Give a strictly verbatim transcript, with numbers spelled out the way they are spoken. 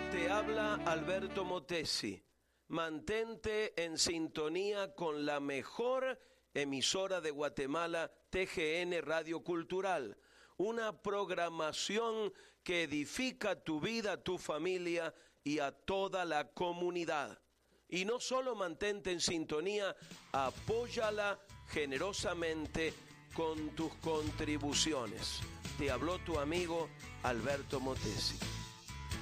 Te habla Alberto Motesi. Mantente en sintonía con la mejor emisora de Guatemala, T G N Radio Cultural. Una programación que edifica tu vida, tu familia y a toda la comunidad. Y no solo mantente en sintonía, apóyala generosamente con tus contribuciones. Te habló tu amigo Alberto Motesi.